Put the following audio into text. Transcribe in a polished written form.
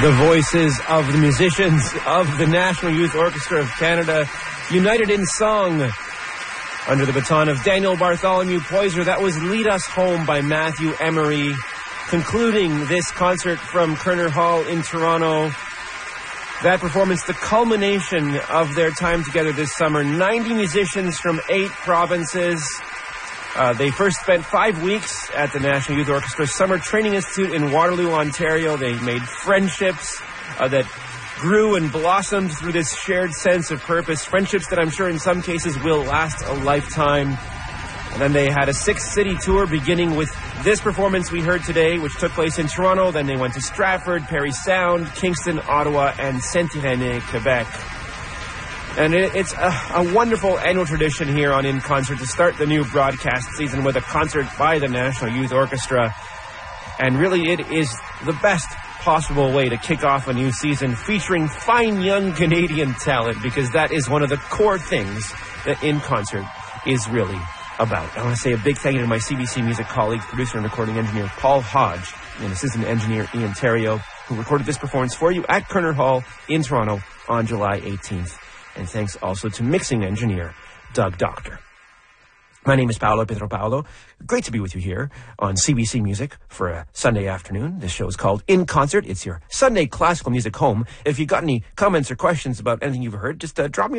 The voices of the musicians of the National Youth Orchestra of Canada, united in song under the baton of Daniel Bartholomew Poyser. That was Lead Us Home by Matthew Emery, concluding this concert from Kerner Hall in Toronto. That performance, the culmination of their time together this summer. 90 musicians from 8 provinces. They first spent 5 weeks at the National Youth Orchestra Summer Training Institute in Waterloo, Ontario. They made friendships that grew and blossomed through this shared sense of purpose. Friendships that I'm sure in some cases will last a lifetime. And then they had a 6-city tour beginning with this performance we heard today, which took place in Toronto. Then they went to Stratford, Parry Sound, Kingston, Ottawa, and Saint-Irénée, Quebec. And it's a wonderful annual tradition here on In Concert to start the new broadcast season with a concert by the National Youth Orchestra. And really, it is the best possible way to kick off a new season featuring fine young Canadian talent, because that is one of the core things that In Concert is really about. I want to say a big thank you to my CBC Music colleagues, producer and recording engineer Paul Hodge, and assistant engineer Ian Terrio, who recorded this performance for you at Kerner Hall in Toronto on July 18th. And thanks also to mixing engineer Doug Doctor. My name is Paolo Pedro Paolo. Great to be with you here on CBC Music for a Sunday afternoon. This show is called In Concert. It's your Sunday classical music home. If you've got any comments or questions about anything you've heard, just drop me